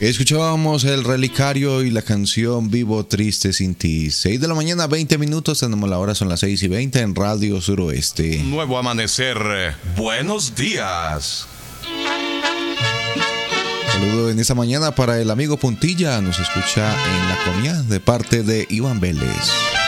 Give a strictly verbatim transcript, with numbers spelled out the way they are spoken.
Escuchábamos El Relicario y la canción Vivo Triste Sin Ti. seis de la mañana, veinte minutos, tenemos la hora, son las seis y veinte en Radio Suroeste. Nuevo amanecer, buenos días. Saludo en esta mañana para el amigo Puntilla, nos escucha en La Comía de parte de Iván Vélez.